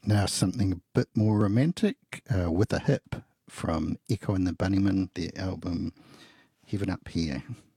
Now something a bit more romantic, With a Hip from Echo and the Bunnymen, their album Heaven Up Here.